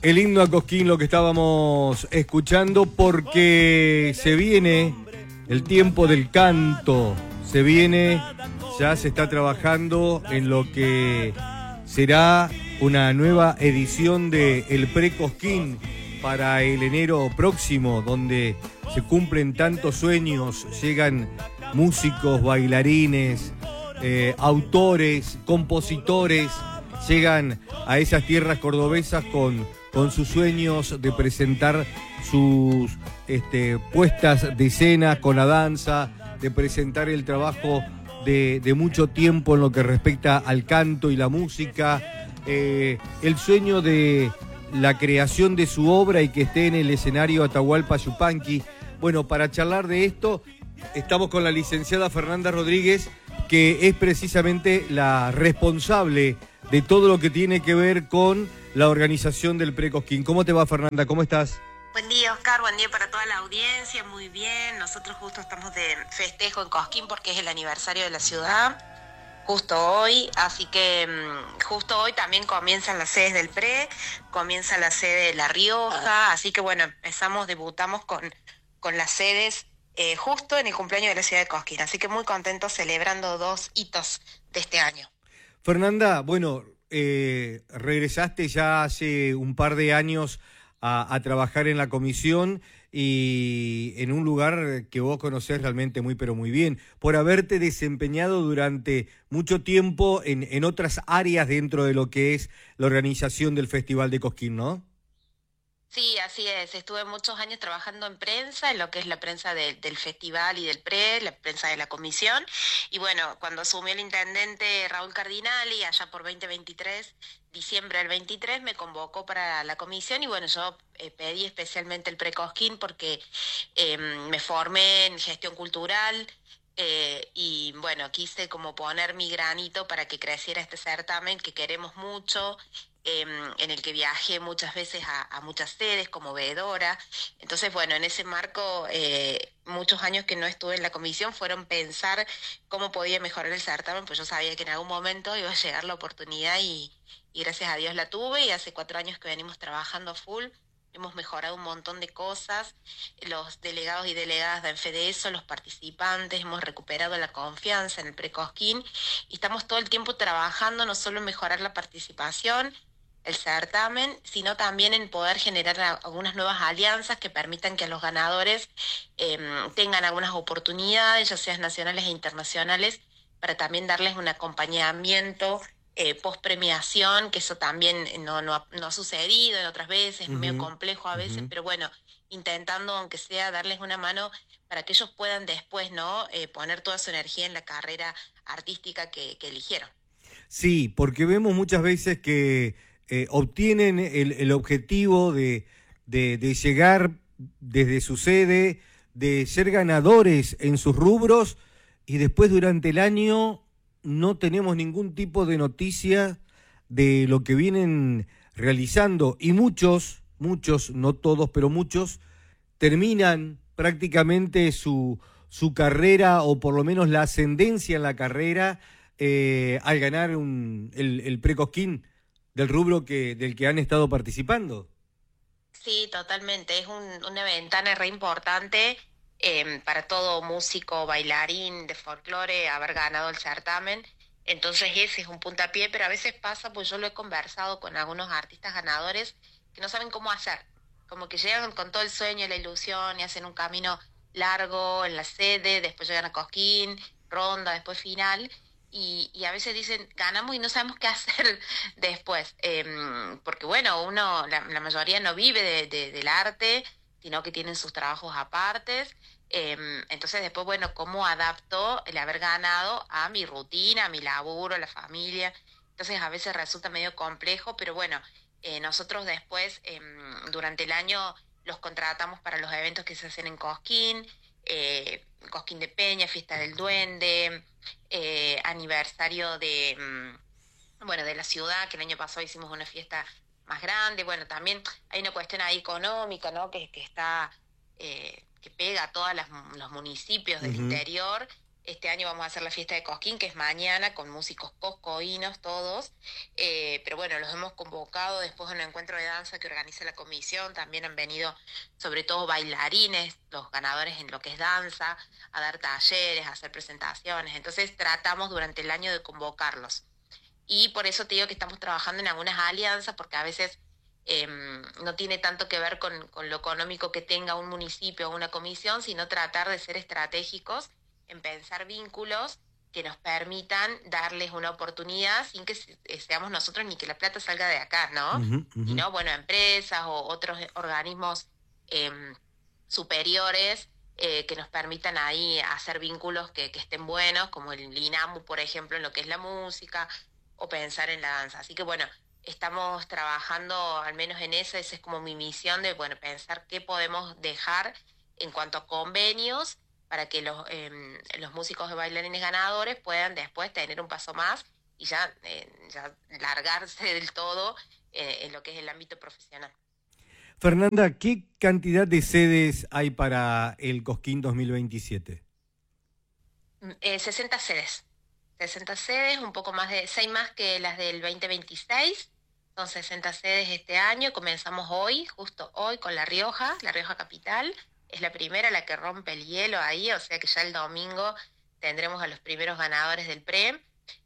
El himno a Cosquín, lo que estábamos escuchando, porque se viene el tiempo del canto, ya se está trabajando en lo que será una nueva edición de El Pre-Cosquín para el enero próximo, donde se cumplen tantos sueños, llegan músicos, bailarines, autores, compositores, llegan a esas tierras cordobesas con sus sueños de presentar sus puestas de escena con la danza, de presentar el trabajo de mucho tiempo en lo que respecta al canto y la música, el sueño de la creación de su obra y que esté en el escenario Atahualpa Yupanqui. Bueno, para charlar de esto, estamos con la licenciada Fernanda Rodríguez, que es precisamente la responsable de todo lo que tiene que ver con la organización del Pre-Cosquín. ¿Cómo te va, Fernanda? ¿Cómo estás? Buen día, Oscar, buen día para toda la audiencia, muy bien. Nosotros justo estamos de festejo en Cosquín porque es el aniversario de la ciudad, justo hoy, así que justo hoy también comienzan las sedes del Pre, comienza la sede de La Rioja, así que bueno, debutamos con las sedes justo en el cumpleaños de la ciudad de Cosquín, así que muy contentos celebrando 2 hitos de este año. Fernanda, bueno, regresaste ya hace un par de años a trabajar en la comisión y en un lugar que vos conocés realmente muy pero muy bien, por haberte desempeñado durante mucho tiempo en otras áreas dentro de lo que es la organización del Festival de Cosquín, ¿no? Sí, así es. Estuve muchos años trabajando en prensa, en lo que es la prensa del festival y del Pre, la prensa de la comisión. Y bueno, cuando asumió el intendente Raúl Cardinali, allá por 2023, diciembre del 23, me convocó para la comisión y bueno, yo pedí especialmente el Pre-Cosquín porque me formé en gestión cultural. Y bueno, quise como poner mi granito para que creciera este certamen que queremos mucho, en el que viajé muchas veces a muchas sedes como veedora. Entonces, bueno, en ese marco, muchos años que no estuve en la comisión fueron pensar cómo podía mejorar el certamen, pues yo sabía que en algún momento iba a llegar la oportunidad y gracias a Dios la tuve y hace 4 años que venimos trabajando a full. Hemos mejorado un montón de cosas, los delegados y delegadas de FDESO, los participantes, hemos recuperado la confianza en el Pre-Cosquín y estamos todo el tiempo trabajando no solo en mejorar la participación, el certamen, sino también en poder generar algunas nuevas alianzas que permitan que a los ganadores tengan algunas oportunidades, ya sean nacionales e internacionales, para también darles un acompañamiento post premiación, que eso también no ha sucedido en otras veces, medio complejo a veces, pero bueno, intentando aunque sea darles una mano para que ellos puedan después poner toda su energía en la carrera artística que eligieron. Sí, porque vemos muchas veces que obtienen el objetivo de llegar desde su sede, de ser ganadores en sus rubros y después durante el año no tenemos ningún tipo de noticia de lo que vienen realizando y muchos, no todos, pero muchos, terminan prácticamente su carrera o por lo menos la ascendencia en la carrera al ganar el Pre-Cosquín del rubro del que han estado participando. Sí, totalmente. Es una ventana re importante para todo músico, bailarín de folclore haber ganado el certamen. Entonces ese es un puntapié, pero a veces pasa, pues yo lo he conversado con algunos artistas ganadores que no saben cómo hacer. Como que llegan con todo el sueño y la ilusión y hacen un camino largo en la sede, después llegan a Cosquín, ronda, después final. Y a veces dicen, ganamos y no sabemos qué hacer después, porque bueno, la mayoría no vive del arte, sino que tienen sus trabajos apartes, entonces después, bueno, ¿cómo adapto el haber ganado a mi rutina, a mi laburo, a la familia? Entonces a veces resulta medio complejo, pero bueno, nosotros después, durante el año, los contratamos para los eventos que se hacen en Cosquín, Cosquín de Peña, Fiesta del Duende, aniversario de la ciudad, que el año pasado hicimos una fiesta más grande. Bueno, también hay una cuestión ahí económica, ¿no? Que está, que pega a todos los municipios del interior, Este año vamos a hacer la fiesta de Cosquín, que es mañana, con músicos coscoínos todos. Pero bueno, los hemos convocado después de un encuentro de danza que organiza la comisión. También han venido sobre todo bailarines, los ganadores en lo que es danza, a dar talleres, a hacer presentaciones. Entonces tratamos durante el año de convocarlos. Y por eso te digo que estamos trabajando en algunas alianzas, porque a veces no tiene tanto que ver con lo económico que tenga un municipio o una comisión, sino tratar de ser estratégicos en pensar vínculos que nos permitan darles una oportunidad sin que seamos nosotros ni que la plata salga de acá, ¿no? Y no, bueno, empresas o otros organismos superiores que nos permitan ahí hacer vínculos que estén buenos, como el INAMU, por ejemplo, en lo que es la música, o pensar en la danza. Así que bueno, estamos trabajando al menos en eso. Esa es como mi misión de, bueno, pensar qué podemos dejar en cuanto a convenios para que los músicos de bailarines ganadores puedan después tener un paso más y ya largarse del todo en lo que es el ámbito profesional. Fernanda, ¿qué cantidad de sedes hay para el Cosquín 2027? 60 sedes. 60 sedes, un poco más de 6 más que las del 2026. Son 60 sedes este año. Comenzamos hoy, justo hoy, con La Rioja Capital. Es la primera, la que rompe el hielo ahí, o sea que ya el domingo tendremos a los primeros ganadores del PRE.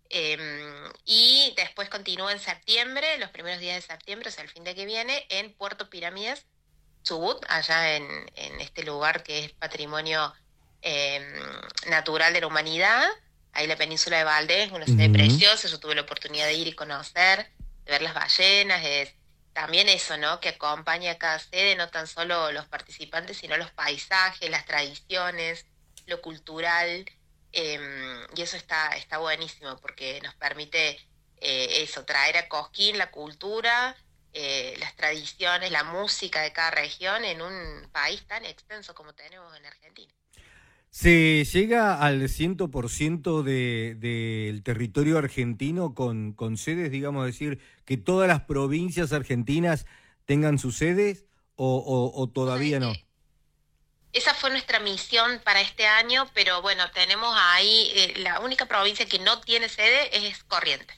Y después continúa en septiembre, los primeros días de septiembre, o sea, el fin de que viene, en Puerto Pirámides, Chubut, allá en este lugar que es patrimonio natural de la humanidad. Ahí la península de Valdés, una sede preciosa. Yo tuve la oportunidad de ir y conocer, de ver las ballenas. También eso, ¿no? Que acompaña a cada sede, no tan solo los participantes, sino los paisajes, las tradiciones, lo cultural. Y eso está buenísimo, porque nos permite eso, traer a Cosquín la cultura, las tradiciones, la música de cada región en un país tan extenso como tenemos en Argentina. ¿Se llega al 100% del territorio argentino con sedes, digamos, decir, que todas las provincias argentinas tengan sus sedes o todavía no? Esa fue nuestra misión para este año, pero bueno, tenemos ahí, la única provincia que no tiene sede es Corrientes.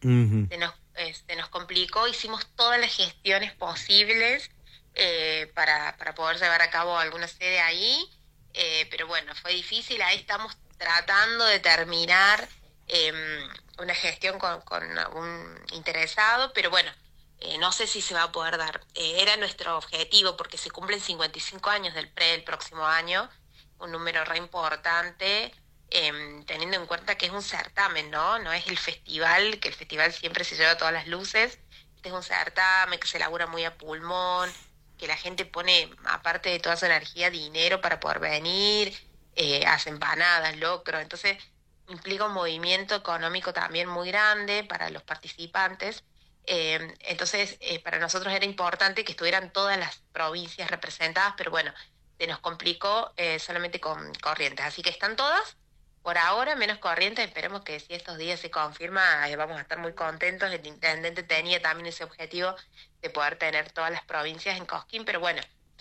Se nos complicó, hicimos todas las gestiones posibles para poder llevar a cabo alguna sede ahí. Pero bueno, fue difícil. Ahí estamos tratando de terminar una gestión con algún interesado, pero bueno, no sé si se va a poder dar. Era nuestro objetivo, porque se cumplen 55 años del PRE el próximo año, un número re importante, teniendo en cuenta que es un certamen, ¿no? No es el festival, que el festival siempre se lleva todas las luces. Este es un certamen que se elabora muy a pulmón, que la gente pone, aparte de toda su energía, dinero para poder venir, hace empanadas, locro. Entonces implica un movimiento económico también muy grande para los participantes. Entonces para nosotros era importante que estuvieran todas las provincias representadas, pero bueno, se nos complicó solamente con Corrientes. Así que están todas por ahora, menos Corrientes. Esperemos que si estos días se confirma, vamos a estar muy contentos. El intendente tenía también ese objetivo de poder tener todas las provincias en Cosquín, pero bueno,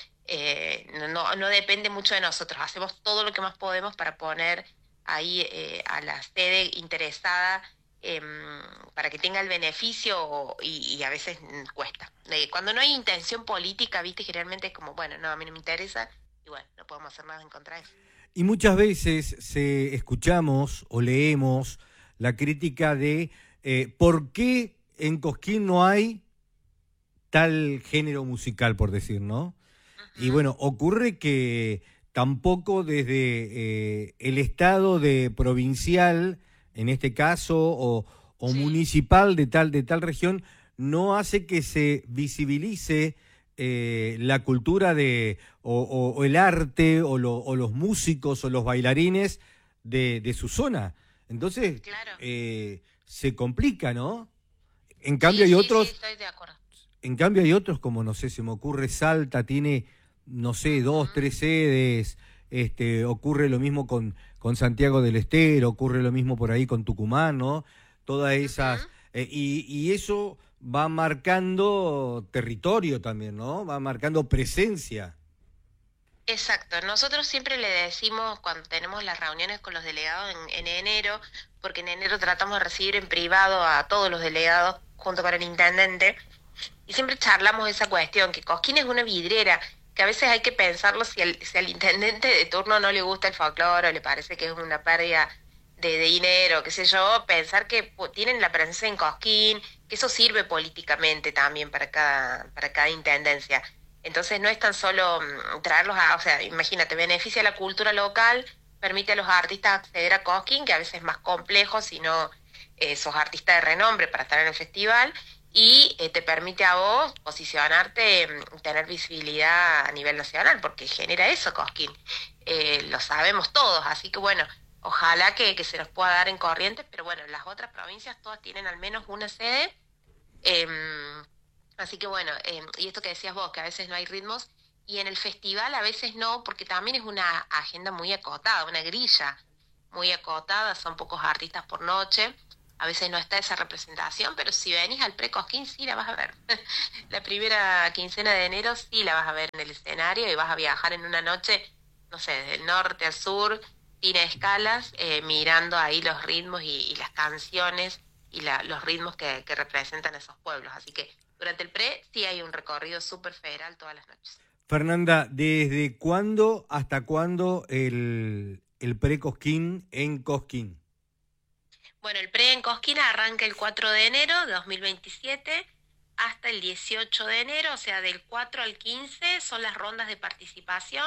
no depende mucho de nosotros. Hacemos todo lo que más podemos para poner ahí a la sede interesada para que tenga el beneficio y a veces cuesta. Cuando no hay intención política, viste, generalmente es como, bueno, no, a mí no me interesa y bueno, no podemos hacer nada en contra de eso. Y muchas veces escuchamos o leemos la crítica de por qué en Cosquín no hay tal género musical, por decir, ¿no? Y bueno, ocurre que tampoco desde el estado de provincial, en este caso, o municipal de tal región, no hace que se visibilice la cultura o el arte o los músicos o los bailarines de su zona. Entonces, claro, se complica, ¿no? En cambio hay otros... Sí, estoy de acuerdo. En cambio hay otros, como no sé, se me ocurre Salta, tiene, no sé, 2, 3 sedes, ocurre lo mismo con Santiago del Estero, ocurre lo mismo por ahí con Tucumán, ¿no? Todas esas... y eso va marcando territorio también, ¿no? Va marcando presencia. Exacto, nosotros siempre le decimos cuando tenemos las reuniones con los delegados en enero, porque en enero tratamos de recibir en privado a todos los delegados junto con el intendente, y siempre charlamos esa cuestión, que Cosquín es una vidriera, que a veces hay que pensarlo si al intendente de turno no le gusta el folclore o le parece que es una pérdida de dinero, qué sé yo, pensar que tienen la presencia en Cosquín, que eso sirve políticamente también para cada intendencia. Entonces no es tan solo traerlos o sea, imagínate, beneficia a la cultura local, permite a los artistas acceder a Cosquín, que a veces es más complejo, sino sos artista de renombre para estar en el festival, y te permite a vos posicionarte, tener visibilidad a nivel nacional, porque genera eso Cosquín. Lo sabemos todos, así que bueno, ojalá que se nos pueda dar en Corrientes, pero bueno, las otras provincias todas tienen al menos una sede. Así que bueno, y esto que decías vos, que a veces no hay ritmos, y en el festival a veces no, porque también es una agenda muy acotada, una grilla muy acotada, son pocos artistas por noche, a veces no está esa representación, pero si venís al Pre-Cosquín sí la vas a ver. La primera quincena de enero sí la vas a ver en el escenario y vas a viajar en una noche, no sé, del norte al sur, sin escalas, mirando ahí los ritmos y las canciones y los ritmos que representan esos pueblos. Así que durante el pre sí hay un recorrido súper federal todas las noches. Fernanda, ¿desde cuándo hasta cuándo el pre-Cosquín en Cosquín? Bueno, el pre en Cosquín arranca el 4 de enero de 2027 hasta el 18 de enero, o sea, del 4 al 15 son las rondas de participación.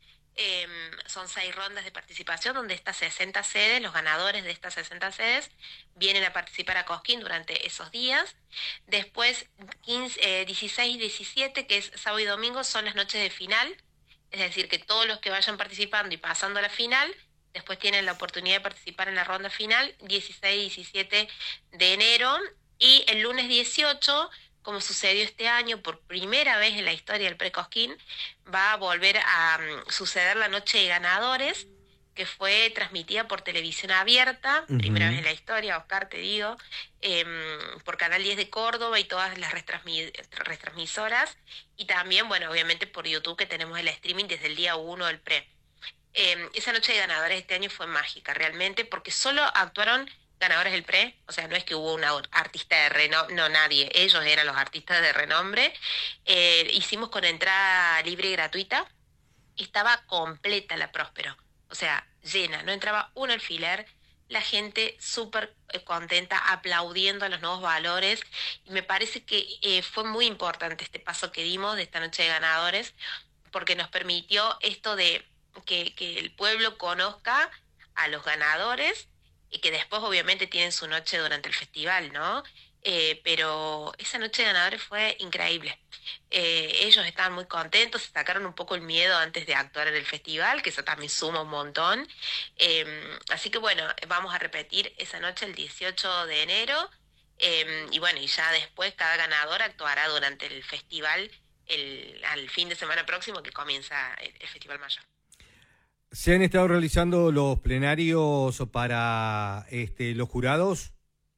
Son 6 rondas de participación donde estas 60 sedes, los ganadores de estas 60 sedes, vienen a participar a Cosquín durante esos días. Después, 16 y 17, que es sábado y domingo, son las noches de final. Es decir, que todos los que vayan participando y pasando a la final, después tienen la oportunidad de participar en la ronda final, 16 y 17 de enero. Y el lunes 18, como sucedió este año por primera vez en la historia del Pre-Cosquín, va a volver a suceder la Noche de Ganadores, que fue transmitida por televisión abierta, primera vez en la historia, Oscar, te digo, por Canal 10 de Córdoba y todas las retransmisoras, y también, bueno, obviamente por YouTube, que tenemos el streaming desde el día 1 del Pre. Esa Noche de Ganadores este año fue mágica, realmente, porque solo actuaron ganadores del Pre, o sea, no es que hubo una artista de renombre, no, nadie, ellos eran los artistas de renombre. Hicimos con entrada libre y gratuita, estaba completa la Próspero, o sea, llena, no entraba un alfiler, la gente súper contenta, aplaudiendo a los nuevos valores, y me parece que fue muy importante este paso que dimos de esta Noche de Ganadores, porque nos permitió esto de que el pueblo conozca a los ganadores y que después obviamente tienen su noche durante el festival, ¿no? Pero esa noche de ganadores fue increíble. Ellos estaban muy contentos, se sacaron un poco el miedo antes de actuar en el festival, que eso también suma un montón. Así que bueno, vamos a repetir esa noche el 18 de enero. Y bueno, y ya después cada ganador actuará durante el festival al fin de semana próximo que comienza el Festival Mayor. ¿Se han estado realizando los plenarios para los jurados?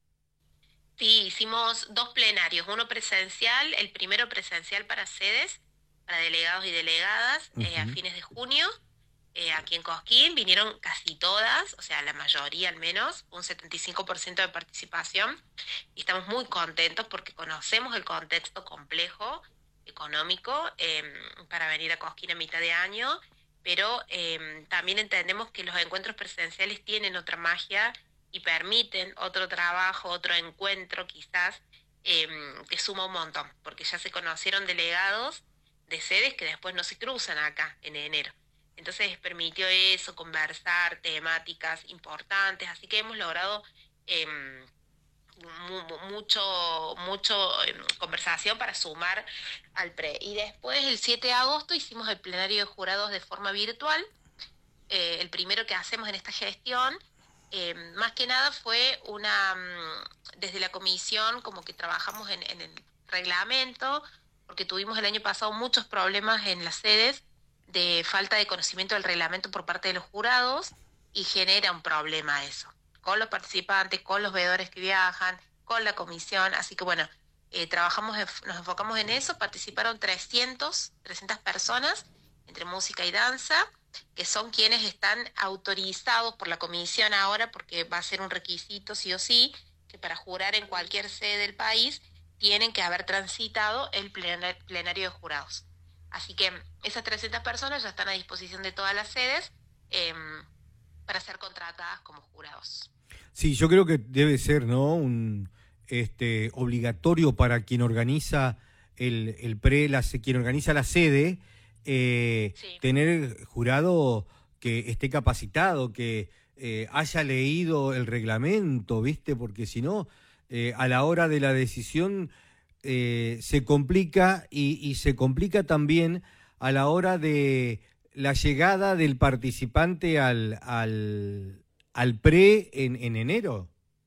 Sí, hicimos 2 plenarios, uno presencial, el primero presencial para sedes, para delegados y delegadas, a fines de junio, aquí en Cosquín, vinieron casi todas, o sea, la mayoría al menos, un 75% de participación, y estamos muy contentos porque conocemos el contexto complejo, económico, para venir a Cosquín a mitad de año, pero también entendemos que los encuentros presenciales tienen otra magia y permiten otro trabajo, otro encuentro quizás, que suma un montón, porque ya se conocieron delegados de sedes que después no se cruzan acá en enero. Entonces permitió eso, conversar temáticas importantes, así que hemos logrado mucho conversación para sumar al pre. Y después el 7 de agosto hicimos el plenario de jurados de forma virtual, el primero que hacemos en esta gestión. Más que nada fue desde la comisión, como que trabajamos en el reglamento, porque tuvimos el año pasado muchos problemas en las sedes de falta de conocimiento del reglamento por parte de los jurados, y genera un problema eso, con los participantes, con los veedores que viajan, con la comisión. Así que bueno, nos enfocamos en eso, participaron 300 personas, entre música y danza, que son quienes están autorizados por la comisión ahora, porque va a ser un requisito sí o sí, que para jurar en cualquier sede del país tienen que haber transitado el plenario de jurados. Así que esas 300 personas ya están a disposición de todas las sedes eh, para ser contratadas como jurados. Sí, yo creo que debe ser, ¿no? Obligatorio para quien organiza el PRE, quien organiza la sede, Sí. tener jurado que esté capacitado, que haya leído el reglamento, ¿viste? Porque si no, a la hora de la decisión se complica y se complica también a la hora de la llegada del participante al PRE en enero.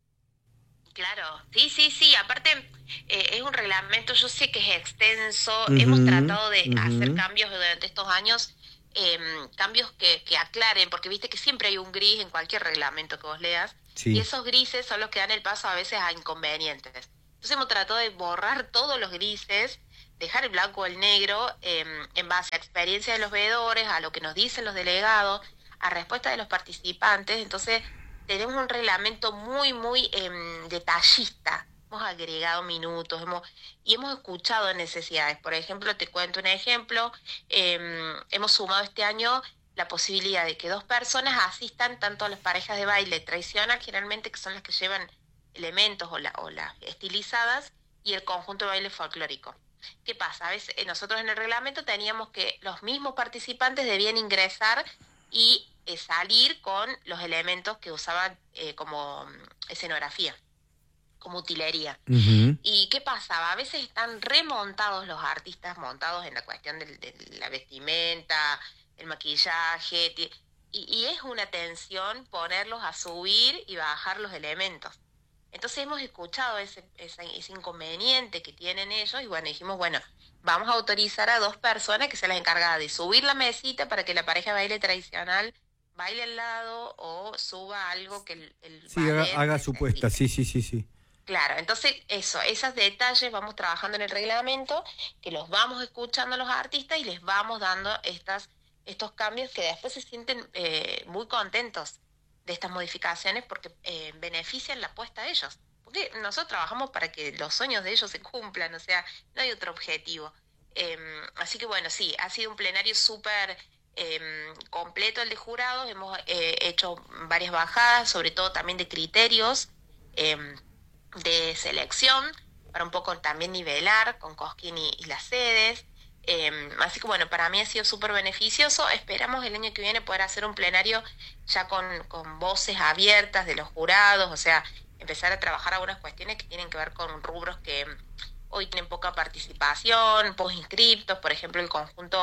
Claro, sí, sí, sí. Aparte, es un reglamento, yo sé que es extenso. Hemos Ujú, tratado de hacer ujú. cambios durante estos años, cambios que aclaren, porque viste que siempre hay un gris en cualquier reglamento que vos leas, y Sí. esos grises son los que dan el paso a veces a inconvenientes. Entonces hemos tratado de borrar todos los grises, dejar el blanco o el negro, en base a experiencia de los veedores, a lo que nos dicen los delegados, a respuesta de los participantes. Entonces tenemos un reglamento muy, muy detallista. Hemos agregado minutos, y hemos escuchado necesidades. Por ejemplo, te cuento un ejemplo. Hemos sumado este año la posibilidad de que 2 personas asistan tanto a las parejas de baile tradicional, generalmente que son las que llevan elementos o las estilizadas, y el conjunto de baile folclórico. ¿Qué pasa? A veces nosotros en el reglamento teníamos que los mismos participantes debían ingresar y salir con los elementos que usaban como escenografía, como utilería. Ujú. ¿Y qué pasaba? A veces están remontados los artistas, montados en la cuestión de la vestimenta, el maquillaje, y es una tensión ponerlos a subir y bajar los elementos. Entonces hemos escuchado ese inconveniente que tienen ellos, y bueno, dijimos, bueno, vamos a autorizar a 2 personas que se las encargadas de subir la mesita para que la pareja de baile tradicional baile al lado o suba algo que el Sí, ballet haga su puesta, necesite. sí, sí, sí, sí. Claro, entonces eso, esos detalles vamos trabajando en el reglamento, que los vamos escuchando a los artistas y les vamos dando estos cambios que después se sienten muy contentos de estas modificaciones, porque benefician la apuesta a ellos. Porque nosotros trabajamos para que los sueños de ellos se cumplan, o sea, no hay otro objetivo. Así que bueno, sí, ha sido un plenario súper completo el de jurados. Hemos hecho varias bajadas, sobre todo también de criterios. em, de selección, para un poco también nivelar con Cosquín y las sedes. Así que bueno, para mí ha sido súper beneficioso. Esperamos el año que viene poder hacer un plenario ya con voces abiertas de los jurados, o sea, empezar a trabajar algunas cuestiones que tienen que ver con rubros que hoy tienen poca participación, pocos inscriptos. Por ejemplo, el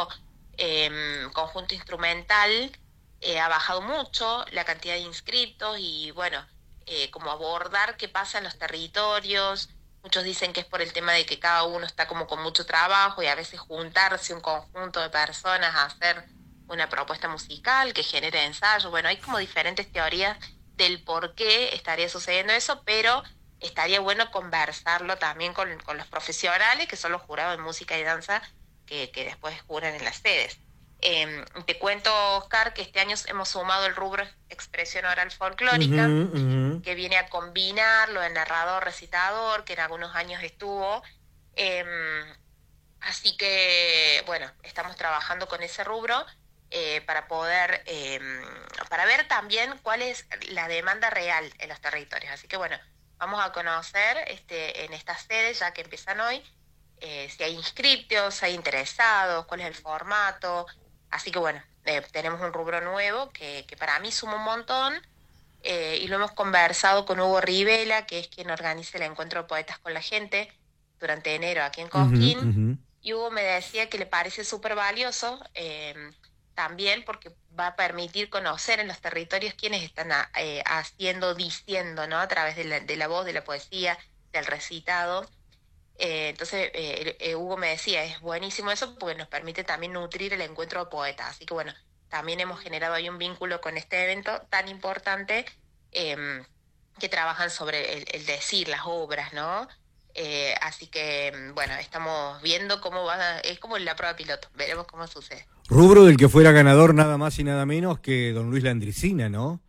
conjunto instrumental ha bajado mucho la cantidad de inscriptos, y bueno, como abordar qué pasa en los territorios. Muchos dicen que es por el tema de que cada uno está como con mucho trabajo, y a veces juntarse un conjunto de personas a hacer una propuesta musical que genere ensayo. Bueno, hay como diferentes teorías del por qué estaría sucediendo eso, pero estaría bueno conversarlo también con los profesionales, que son los jurados de música y danza, que después juran en las sedes. Te cuento, Oscar, que este año hemos sumado el rubro expresión oral Ujú, folclórica, ujú. que viene a combinar lo de narrador recitador, que en algunos años estuvo. Eh, Así que, bueno, estamos trabajando con ese rubro para poder, para ver también cuál es la demanda real en los territorios. Así que, bueno, vamos a conocer en estas sedes, ya que empiezan hoy, si hay inscriptos, si hay interesados, cuál es el formato. Así que, bueno, tenemos un rubro nuevo que para mí suma un montón, y lo hemos conversado con Hugo Rivela, que es quien organiza el encuentro de poetas con la gente durante enero aquí en Ujú, Cosquín. ujú. Y Hugo me decía que le parece súper valioso, también porque va a permitir conocer en los territorios quiénes están haciendo, diciendo, ¿no? A través de la voz, de la poesía, del recitado. Entonces, Hugo me decía, es buenísimo eso porque nos permite también nutrir el encuentro de poetas. Así que bueno, también hemos generado ahí un vínculo con este evento tan importante, que trabajan sobre el decir, las obras, ¿no? Así que, bueno, estamos viendo cómo va, es como la prueba piloto, veremos cómo sucede. Rubro del que fuera ganador nada más y nada menos que don Luis Landricina, ¿no?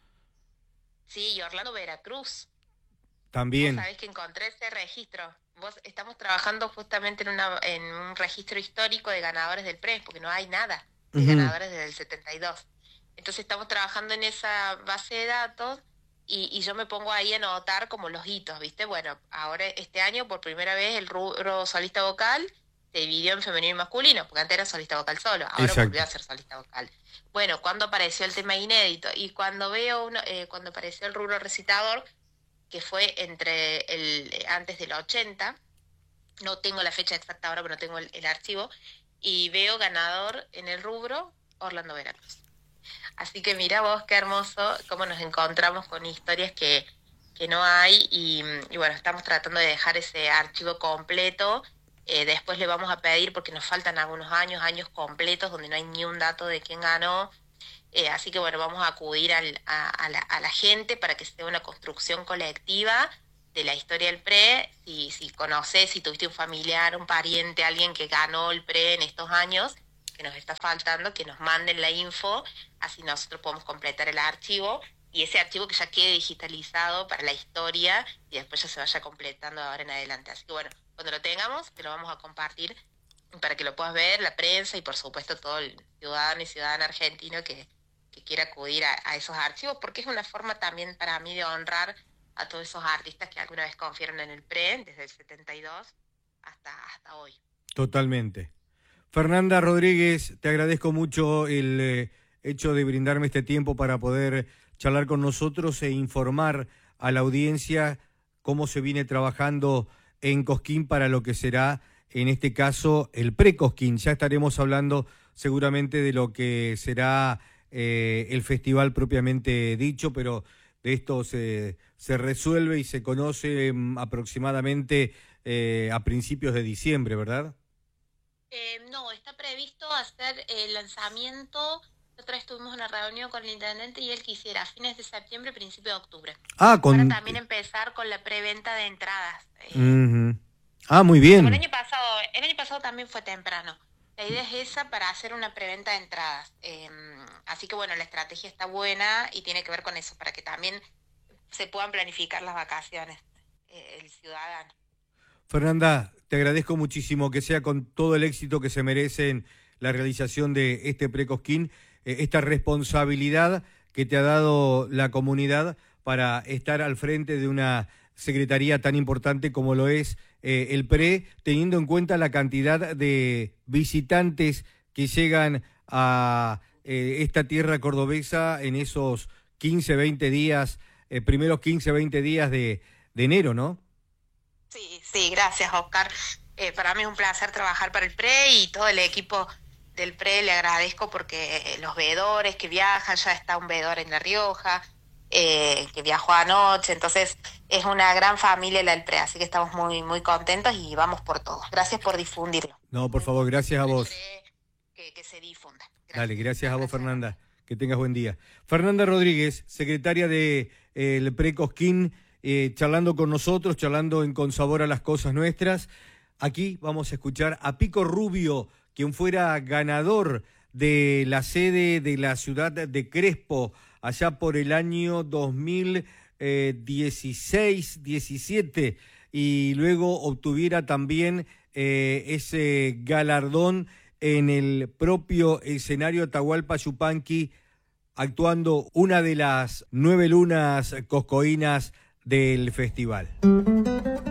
Sí, y Orlando Veracruz. Vos También. sabés que encontré ese registro. Estamos trabajando justamente en un registro histórico de ganadores del PRES, porque no hay nada de Ujú. ganadores desde el 72. Entonces estamos trabajando en esa base de datos y yo me pongo ahí a anotar como los hitos, ¿viste? Bueno, ahora este año por primera vez el rubro solista vocal se dividió en femenino y masculino, porque antes era solista vocal solo, ahora volvió Exacto. a ser solista vocal. Bueno, cuando apareció el tema inédito y cuando cuando apareció el rubro recitador, que fue entre antes del 80, no tengo la fecha exacta ahora, pero no tengo el archivo, y veo ganador en el rubro Orlando Veracruz. Así que mira vos qué hermoso cómo nos encontramos con historias que no hay y bueno, estamos tratando de dejar ese archivo completo. Después le vamos a pedir, porque nos faltan algunos años completos donde no hay ni un dato de quién ganó. Así que bueno, vamos a acudir a la gente para que sea una construcción colectiva de la historia del PRE. Si conoces, si tuviste un familiar, un pariente, alguien que ganó el PRE en estos años, que nos está faltando, que nos manden la info, así nosotros podemos completar el archivo y ese archivo que ya quede digitalizado para la historia y después ya se vaya completando de ahora en adelante. Así que bueno, cuando lo tengamos, te lo vamos a compartir para que lo puedas ver, la prensa y por supuesto todo el ciudadano y ciudadana argentino que quiera acudir a esos archivos, porque es una forma también para mí de honrar a todos esos artistas que alguna vez confiaron en el PRE, desde el 72 hasta hoy. Totalmente. Fernanda Rodríguez, te agradezco mucho el hecho de brindarme este tiempo para poder charlar con nosotros e informar a la audiencia cómo se viene trabajando en Cosquín para lo que será, en este caso, el pre-Cosquín. Ya estaremos hablando seguramente de lo que será el festival propiamente dicho, pero de esto se resuelve y se conoce aproximadamente a principios de diciembre, ¿verdad? No, está previsto hacer el lanzamiento. Otra vez tuvimos una reunión con el intendente y él quisiera a fines de septiembre, principio de octubre, Ah, para con... también empezar con la preventa de entradas. Ujú. Ah, muy Como bien. el año pasado también fue temprano. La idea es esa para hacer una preventa de entradas. Así que bueno, la estrategia está buena y tiene que ver con eso, para que también se puedan planificar las vacaciones, el ciudadano. Fernanda, te agradezco muchísimo que sea con todo el éxito que se merece en la realización de este Precosquín, esta responsabilidad que te ha dado la comunidad para estar al frente de una secretaría tan importante como lo es el PRE, teniendo en cuenta la cantidad de visitantes que llegan a esta tierra cordobesa en esos 15, 20 días, primeros 15, 20 días de enero, ¿no? Sí, sí, gracias, Oscar. Para mí es un placer trabajar para el PRE y todo el equipo del PRE le agradezco porque los veedores que viajan, ya está un veedor en La Rioja, que viajó anoche, entonces es una gran familia la del PRE, así que estamos muy contentos y vamos por todo. Gracias por difundirlo. No, por Muy favor, importante gracias a para el vos. PRE que se difunda. Dale, Gracias, un gracias a vos, abrazo enorme. Fernanda. Que tengas buen día. Fernanda Rodríguez, secretaria de el Precosquín, charlando con nosotros, charlando en Con Sabor a las Cosas Nuestras. Aquí vamos a escuchar a Pico Rubio, quien fuera ganador de la sede de la ciudad de Crespo, allá por el año 2016, 17, y luego obtuviera también ese galardón en el propio escenario Atahualpa Yupanqui, actuando una de las 9 lunas coscoínas del festival.